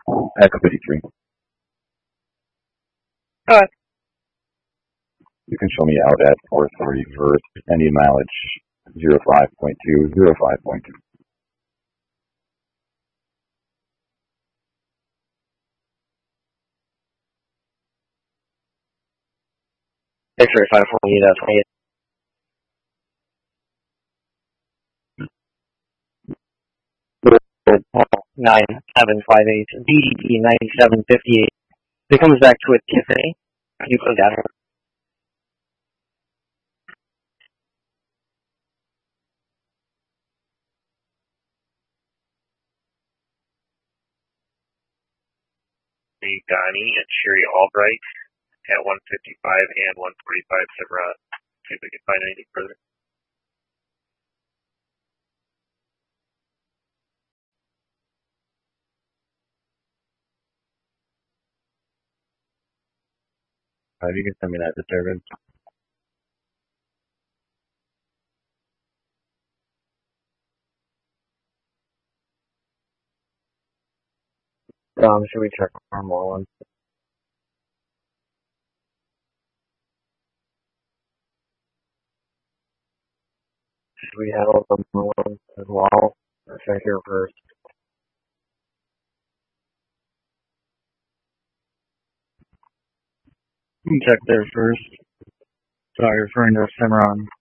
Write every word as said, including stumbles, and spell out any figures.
Echo fifty-three. Alright. You can show me out at four thirty verse Indian mileage zero five point two, zero five point two. X-ray five forty-eight out twenty-eight. nine seven five eight, D D P ninety-seven fifty-eight. If it comes back to a Tiffany, can you put that on? Donnie and Sherry Albright at one fifty-five and one forty-five Cimarron. See if we can find anything further. Uh, you can send me that disturbance. Um, should we check for more ones? Should we handle the more ones as well? Or check here first? You can check there first. Sorry, referring to Cimarron.